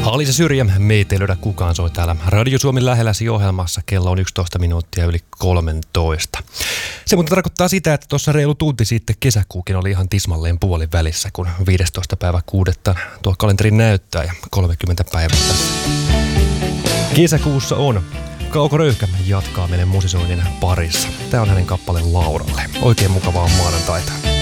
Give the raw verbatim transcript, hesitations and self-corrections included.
Alisa Syrjä, meitä ei löydä kukaan, soi täällä Radio Suomen lähelläsi ohjelmassa. Kello on yksitoista minuuttia yli kolmetoista. Se muuten tarkoittaa sitä, että tuossa reilu tunti sitten kesäkuukin oli ihan tismalleen puolin välissä, kun viidestoista päivä kuudetta tuo kalenteri näyttää ja kolmekymmentä päivää tässä kesäkuussa on. Kauko Röyhkä jatkaa meidän musisoinnin parissa. Tää on hänen kappaleen Lauralle. Oikein mukavaa maanantaita.